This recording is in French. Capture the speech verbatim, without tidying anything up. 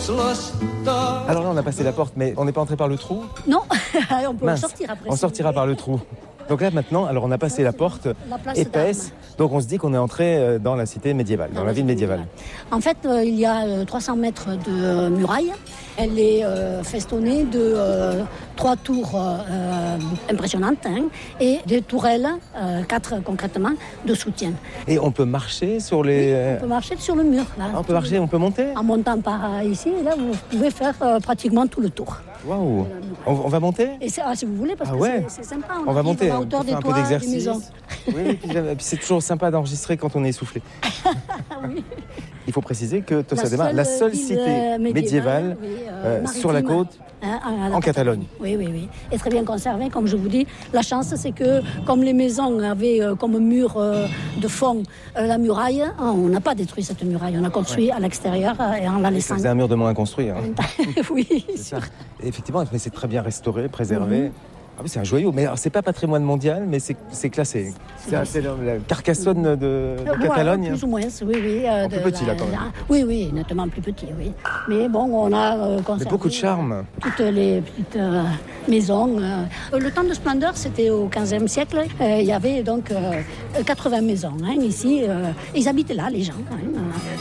Alors là, on a passé la porte, mais on n'est pas entré par le trou ? Non, on peut Mince, sortir après. on sortira par le trou. Donc là, maintenant, alors on a passé la porte épaisse, donc on se dit qu'on est entré dans la cité médiévale, dans, dans la ville médiévale. médiévale. En fait, euh, il y a euh, trois cents mètres de euh, muraille. Elle est euh, festonnée de euh, trois tours euh, impressionnantes hein, et des tourelles, euh, quatre concrètement, de soutien. Et on peut marcher sur les... Oui, on peut marcher sur le mur. Là, ah, on peut marcher, on peut monter ? En montant par ici, et là, vous pouvez faire euh, pratiquement tout le tour. Waouh ! On, on va monter ? Et c'est, ah, si vous voulez, parce ah que ouais. c'est, c'est sympa. On, on va monter, à la hauteur on peut des faire un toits, peu d'exercice. Des maisons. Oui, et puis, et puis c'est toujours sympa d'enregistrer quand on est essoufflé. Oui. Il faut préciser que Tossadema, la seule cité médiévale, médiévale oui, euh, euh, sur la côte hein, en, en Catalogne. Oui, oui, oui. Et très bien conservée, comme je vous dis. La chance, c'est que comme les maisons avaient euh, comme mur euh, de fond euh, la muraille, hein, on n'a pas détruit cette muraille. On a construit ouais. à l'extérieur euh, et en la laissant. C'est un mur de moins à construire. Hein. Oui, c'est ça. Effectivement, mais c'est très bien restauré, préservé. Mm-hmm. Ah oui, c'est un joyau, mais alors, c'est pas patrimoine mondial, mais c'est, c'est classé. C'est, c'est, c'est la, la Carcassonne de, de ouais, Catalogne. Plus ou moins, oui, oui. Euh, plus petit, la, là, quand même. Oui, oui, nettement plus petit, oui. Mais bon, on a euh, conservé... Mais beaucoup de charme. Toutes les petites euh, maisons. Euh. Le temps de splendeur, c'était au quinzième siècle. Euh, il y avait donc euh, quatre-vingts maisons, hein, ici. Euh, ils habitaient là, les gens, hein,